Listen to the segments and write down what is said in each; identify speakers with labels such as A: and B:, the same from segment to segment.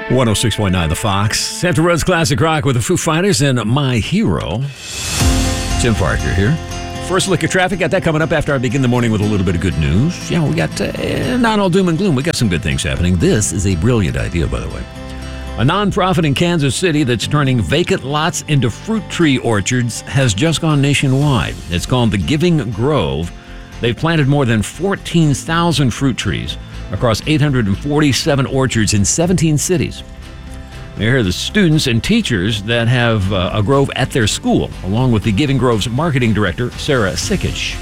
A: 106.9 The Fox. Santa Rosa Classic Rock with the Foo Fighters and My Hero. Tim Parker here. First look at traffic. Got that coming up after I begin the morning with a little bit of good news. Yeah, we got not all doom and gloom. We got some good things happening. This is a brilliant idea, by the way. A nonprofit in Kansas City that's turning vacant lots into fruit tree orchards has just gone nationwide. It's called the Giving Grove. They've planted more than 14,000 fruit trees across 847 orchards in 17 cities. Here are the students and teachers that have a grove at their school, along with the Giving Grove's marketing director, Sarah Sikic.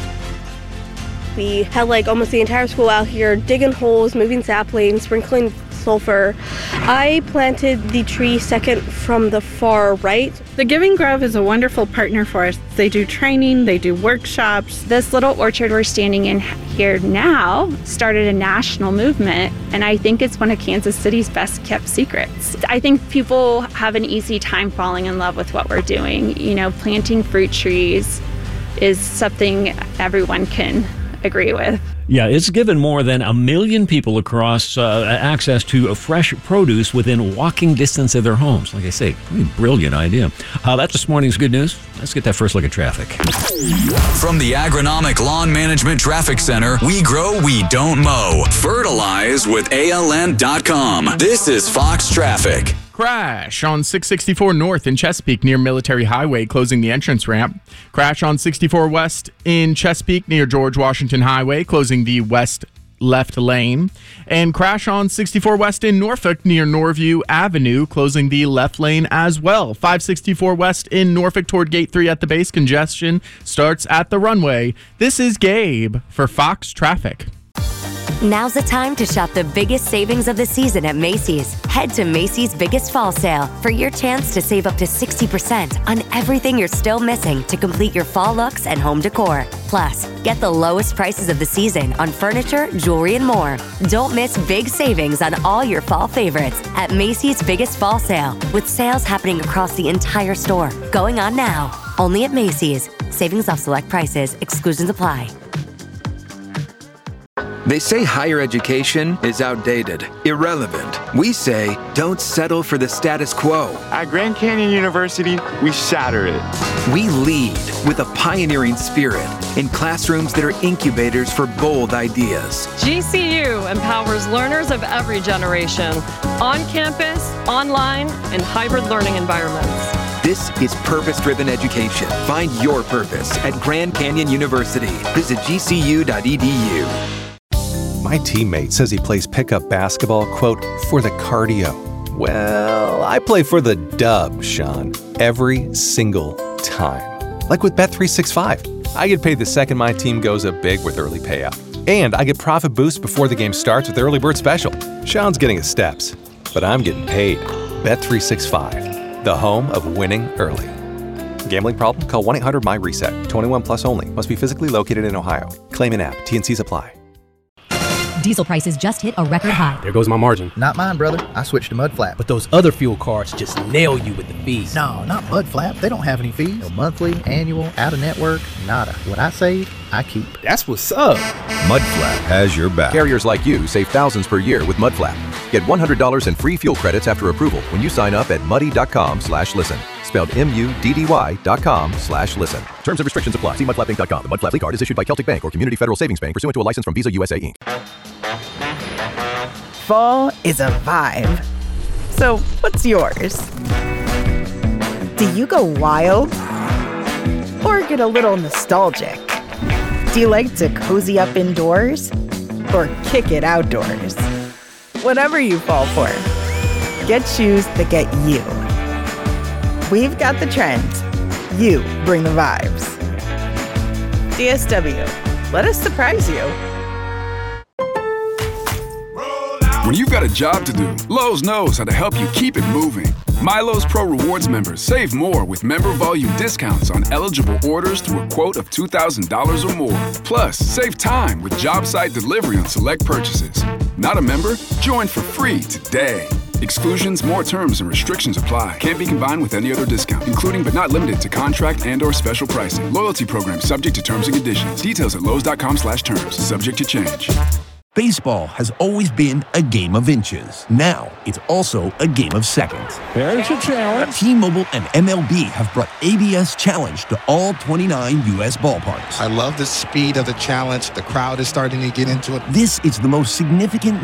B: We had almost the entire school out here digging holes, moving saplings, sprinkling sulfur. I planted the tree second from the far right.
C: The Giving Grove is a wonderful partner for us. They do training, they do workshops.
D: This little orchard we're standing in here now started a national movement, and I think it's one of Kansas City's best kept secrets. I think people have an easy time falling in love with what we're doing. Planting fruit trees is something everyone can agree with.
A: Yeah, it's given more than 1 million people across access to fresh produce within walking distance of their homes. Like I say, pretty brilliant idea. That's this morning's good news. Let's get that first look at traffic.
E: From the Agronomic Lawn Management Traffic Center, we grow, we don't mow. Fertilize with ALN.com. This is Fox Traffic.
F: Crash on 664 North in Chesapeake near Military Highway, closing the entrance ramp. Crash on 64 West in Chesapeake near George Washington Highway, closing the west left lane. And crash on 64 West in Norfolk near Norview Avenue, closing the left lane as well. 564 West in Norfolk toward Gate 3 at the base. Congestion starts at the runway. This is Gabe for Fox Traffic.
G: Now's the time to shop the biggest savings of the season at Macy's. Head to Macy's Biggest Fall Sale for your chance to save up to 60% on everything you're still missing to complete your fall looks and home decor. Plus, get the lowest prices of the season on furniture, jewelry, and more. Don't miss big savings on all your fall favorites at Macy's Biggest Fall Sale, with sales happening across the entire store. Going on now, only at Macy's. Savings off select prices. Exclusions apply.
H: They say higher education is outdated, irrelevant. We say don't settle for the status quo.
I: At Grand Canyon University, we shatter it.
H: We lead with a pioneering spirit in classrooms that are incubators for bold ideas.
J: GCU empowers learners of every generation, on campus, online, and hybrid learning environments.
H: This is purpose-driven education. Find your purpose at Grand Canyon University. Visit gcu.edu.
K: My teammate says he plays pickup basketball, quote, for the cardio. Well, I play for the dub, Sean, every single time. Like with Bet365. I get paid the second my team goes up big with early payout. And I get profit boost before the game starts with Early Bird Special. Sean's getting his steps, but I'm getting paid. Bet365, the home of winning early. Gambling problem? Call 1-800-MY-RESET. 21 plus only. Must be physically located in Ohio. Claim in app. T&Cs apply.
L: Diesel prices just hit a record high.
M: There goes my margin.
N: Not mine, brother. I switched to Mudflap.
M: But those other fuel cards just nail you with the fees.
N: No, not Mudflap. They don't have any fees. No monthly, annual, out-of-network, nada. What I save, I keep.
M: That's what's up.
O: Mudflap has your back. Carriers like you save thousands per year with Mudflap. Get $100 in free fuel credits after approval when you sign up at muddy.com/listen. Spelled MUDDY.com/listen. Terms and restrictions apply. See mudflappinc.com. The Mudflap card is issued by Celtic Bank or Community Federal Savings Bank pursuant to a license from Visa USA Inc.
P: Fall is a vibe. So, what's yours? Do you go wild? Or get a little nostalgic? Do you like to cozy up indoors? Or kick it outdoors? Whatever you fall for, get shoes that get you. We've got the trends. You bring the vibes. DSW, let us surprise you.
Q: When you've got a job to do, Lowe's knows how to help you keep it moving. MyLowe's Pro Rewards members save more with member volume discounts on eligible orders through a quote of $2,000 or more. Plus, save time with job site delivery on select purchases. Not a member? Join for free today. Exclusions, more terms, and restrictions apply. Can't be combined with any other discount, including but not limited to contract and/or special pricing. Loyalty program subject to terms and conditions. Details at Lowe's.com/terms. Subject to change.
R: Baseball has always been a game of inches. Now, it's also a game of seconds.
S: There's a challenge.
R: T-Mobile and MLB have brought ABS Challenge to all 29 U.S. ballparks.
T: I love the speed of the challenge. The crowd is starting to get into it.
R: This is the most significant